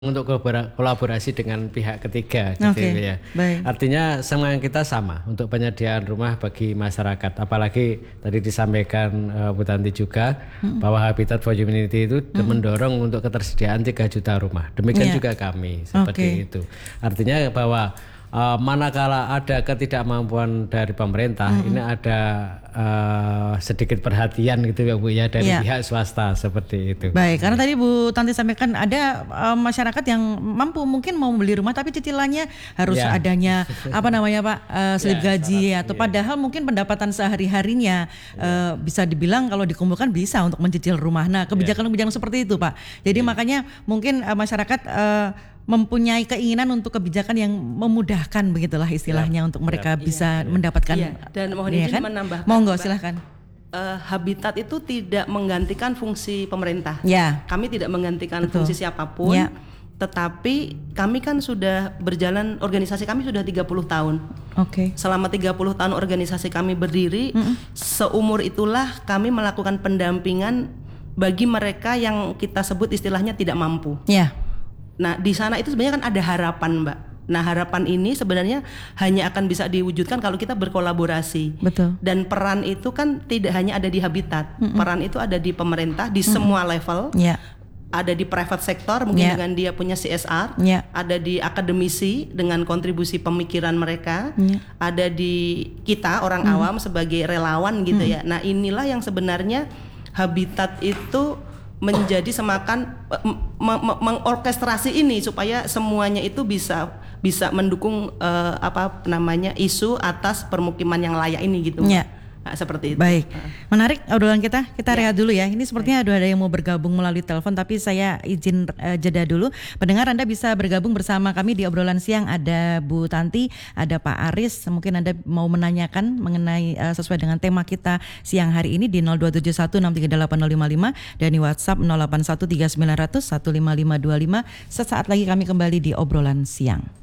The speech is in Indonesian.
untuk kolaborasi dengan pihak ketiga gitu ya. Baik. Artinya semangat kita sama untuk penyediaan rumah bagi masyarakat. Apalagi tadi disampaikan Bu Tanti juga bahwa Habitat for Humanity itu mendorong untuk ketersediaan 3 juta rumah. Demikian juga kami seperti itu. Artinya bahwa manakala ada ketidakmampuan dari pemerintah, ini ada sedikit perhatian gitu ya Bu ya dari pihak swasta seperti itu. Baik, karena tadi Bu Tanti sampaikan ada masyarakat yang mampu mungkin mau beli rumah tapi cicilannya harus adanya apa namanya Pak slip gaji atau padahal mungkin pendapatan sehari-harinya bisa dibilang kalau dikumpulkan bisa untuk mencicil rumah. Nah, kebijakan-kebijakan seperti itu Pak. Jadi makanya mungkin masyarakat mempunyai keinginan untuk kebijakan yang memudahkan begitulah istilahnya untuk mereka bisa mendapatkan. Dan mohon izin menambahkan. Monggo silahkan. Habitat itu tidak menggantikan fungsi pemerintah. Kami tidak menggantikan fungsi siapapun. Tetapi kami kan sudah berjalan, organisasi kami sudah 30 tahun. Selama 30 tahun organisasi kami berdiri, seumur itulah kami melakukan pendampingan bagi mereka yang kita sebut istilahnya tidak mampu. Nah, di sana itu sebenarnya kan ada harapan, Mbak. Nah, harapan ini sebenarnya hanya akan bisa diwujudkan kalau kita berkolaborasi. Dan peran itu kan tidak hanya ada di Habitat. Peran itu ada di pemerintah di semua level. Ada di private sector mungkin dengan dia punya CSR, ada di akademisi dengan kontribusi pemikiran mereka, ada di kita orang awam sebagai relawan gitu ya. Nah, inilah yang sebenarnya Habitat itu menjadi semakan mengorkestrasi ini supaya semuanya itu bisa mendukung isu atas permukiman yang layak ini gitu. Nah, seperti itu. Baik, menarik obrolan kita rehat dulu ya. Ini sepertinya ada yang mau bergabung melalui telepon, tapi saya izin jeda dulu. Pendengar, Anda bisa bergabung bersama kami di obrolan siang. Ada Bu Tanti, ada Pak Aris. Mungkin Anda mau menanyakan mengenai sesuai dengan tema kita siang hari ini di 02716380555 dan di WhatsApp 081390015525. Sesaat lagi kami kembali di obrolan siang.